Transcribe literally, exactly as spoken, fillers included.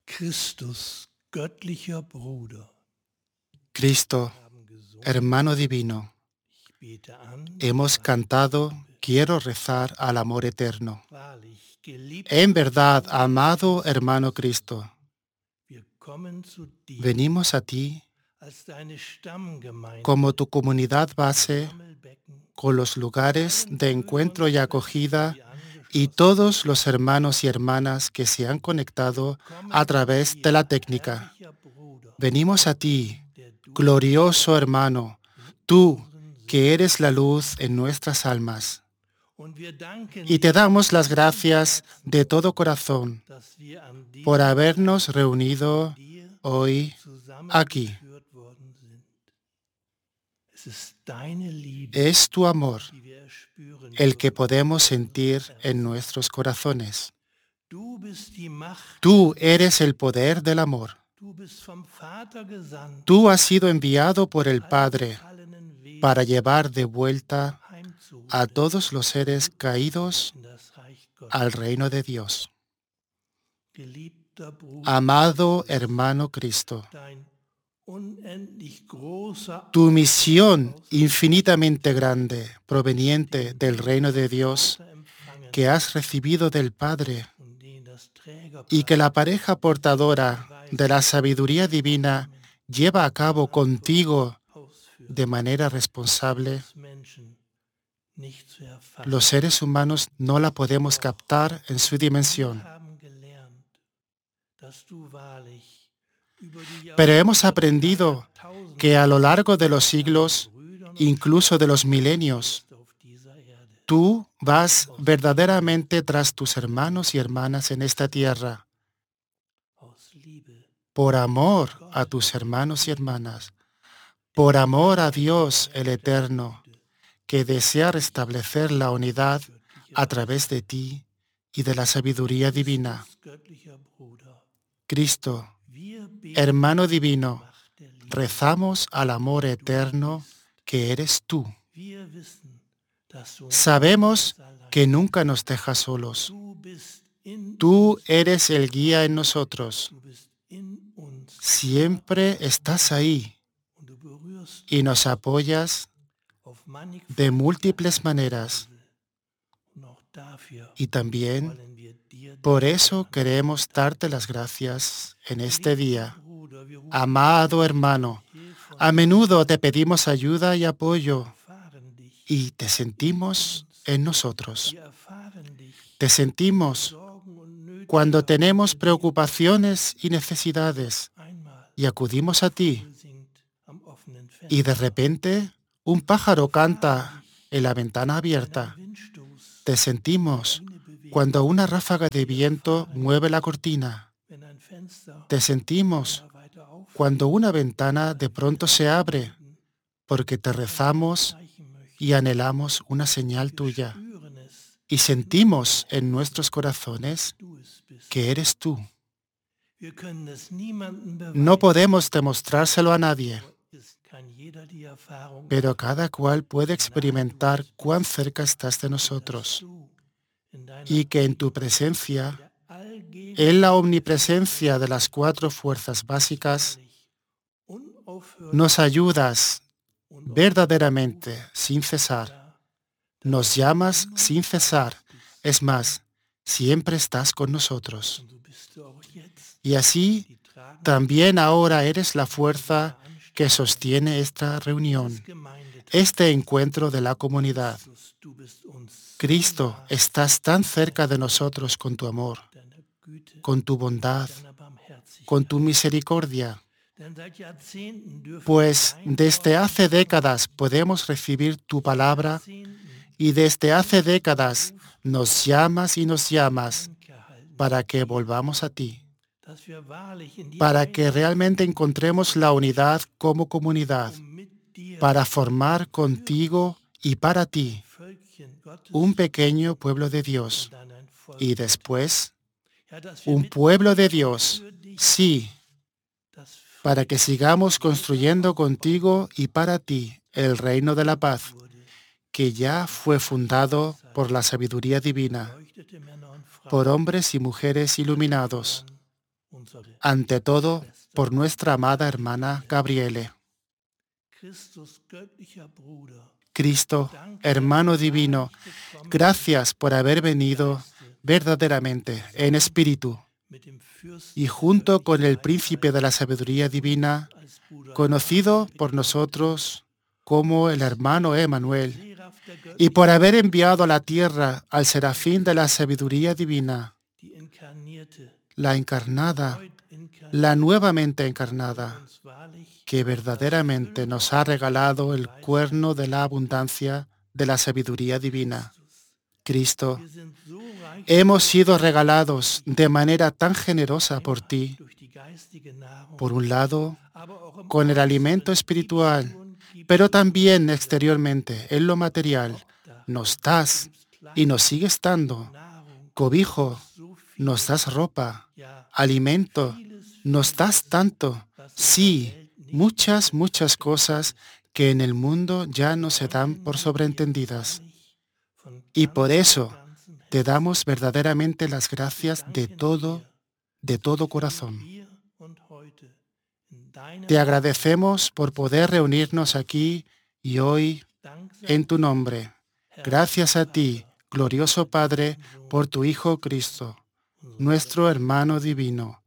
Christus, göttlicher Bruder, Cristo, haben gesungen, hermano divino, ich bete an, hemos cantado, quiero rezar al amor eterno. wahrlich, geliebt, En verdad, amado hermano Cristo, wir kommen zu dir venimos a ti als deine Stammgemeinde, como tu comunidad base, Sammelbecken, con los lugares de encuentro y acogida die y angeschlossen todos los hermanos y hermanas que se han conectado a través de la técnica. herrlicher Bruder, Venimos a ti, der du glorioso hermano, tú que eres la luz en nuestras almas. und wir danken Y te dir, damos las gracias de todo corazón dass wir an por diesem habernos reunido dir hoy aquí. zusammengeführt worden sind. Es ist deine Liebe, Es tu amor die wir erspüren el que dürfen. podemos sentir en nuestros corazones. Du bist die Macht, Tú eres el poder del amor. du bist vom Vater gesandt, Tú has sido enviado por el alle Padre gefallenen Wesen para llevar de vuelta heimzuholen a todos los seres caídos in das Reich Gottes. al reino de Dios. Geliebter Bruder, Amado hermano Cristo, dein unendlich großer tu misión infinitamente grande, proveniente del reino de Dios, Vater empfangen que has recibido del Padre und den das Trägerpaar y que la pareja portadora de la sabiduría divina lleva a cabo contigo ausführt, de manera responsable, des Menschen nicht zu erfassen. los seres humanos no la podemos captar en su Wir dimensión. haben gelernt, dass du wahrlich über die Pero hemos aprendido Jahrtausende que a lo largo de los siglos, Brüdern und incluso de los milenios, Schwestern auf dieser Erde tú vas verdaderamente tras tus hermanos y hermanas en esta tierra, aus Liebe por amor a tus hermanos y hermanas, por amor a Dios el Eterno, que desea restablecer la unidad a través de ti y de la sabiduría divina. göttlicher Bruder. Cristo, Wir beten hermano divino, Macht der Liebe. rezamos al amor eterno que eres tú. Wir wissen, dass du uns Sabemos allein- que nunca nos dejas solos. du bist in Tú eres el guía en nosotros. du bist in uns Siempre estás ahí und du berührst y nos apoyas auf mannigfaltige de múltiples maneras. und auch dafür Y también wollen wir dir por eso queremos darte las gracias en este día. Bruder, wir rufen Amado hermano, Hilfe und a menudo te pedimos ayuda y apoyo erfahren dich. y te sentimos en nosotros. Wir erfahren dich. Te sentimos Sorgen und Nöte cuando tenemos preocupaciones y necesidades einmal y acudimos a ti singt am offenen Fenster. y de repente un pájaro canta en la ventana abierta. Ein Windstoß, Te sentimos eine Bewegung, cuando una ráfaga de viento mueve la cortina. wenn ein Fenster Te sentimos immer weiter auf cuando una ventana de pronto se abre porque te rezamos Zeichen möchte. y anhelamos una señal tuya. Spüren es, Y sentimos en nuestros corazones du es bist. que eres tú. Wir können es niemandem No beweisen. podemos demostrárselo a nadie, Es kann jeder die Erfahrung pero cada cual puede experimentar cuán cerca estás de nosotros du in deiner y que en tu presencia, der allgegenwärtig en la omnipresencia de las cuatro fuerzas básicas, unaufhörlich nos ayudas und verdaderamente sin cesar. da Nos llamas sin cesar. Es más, siempre estás con nosotros. und du bist du auch jetzt Y así die tragende también ahora eres la fuerza que sostiene esta reunión, Gemeinde. este encuentro de la comunidad. Christus, du bist uns Cristo, estás tan cerca de nosotros con tu amor, deiner Güte, con tu bondad, deiner Barmherzigkeit. con tu misericordia, Denn seit Jahrzehnten dürfen pues wir dein desde Wort hace décadas podemos recibir tu palabra Jahrzehnten y desde hace décadas nos llamas y nos llamas gehalten, para que volvamos a ti, dass wir wahrlich in die para Einheit que realmente encontremos la unidad como comunidad, mit dir para formar contigo y para ti Völkchen Gottes un pequeño pueblo de Dios und dann ein Volk. y después Ja, dass wir un mit pueblo de Dios, für dich sí, das para que sigamos construyendo contigo y para ti el reino de la paz, wurde, que ya fue fundado por la sabiduría divina, leuchtete Männer und Frauen por hombres y mujeres iluminados, ante todo por nuestra amada hermana Gabriele. Cristo, hermano divino, gracias por haber venido verdaderamente en espíritu y junto con el príncipe de la sabiduría divina, conocido por nosotros como el hermano Emmanuel, y por haber enviado a la tierra al serafín de la sabiduría divina, la encarnada, la nuevamente encarnada, que verdaderamente nos ha regalado el cuerno de la abundancia de la sabiduría divina. Cristo, hemos sido regalados de manera tan generosa por ti, por un lado, con el alimento espiritual, pero también exteriormente, en lo material, nos das y nos sigues dando cobijo, nos das ropa, alimento, nos das tanto, sí, muchas, muchas cosas que en el mundo ya no se dan por sobreentendidas. Y por eso te damos verdaderamente las gracias de todo, de todo corazón. Te agradecemos por poder reunirnos aquí y hoy en tu nombre. Gracias a ti, glorioso Padre, por tu Hijo Cristo, nuestro hermano divino,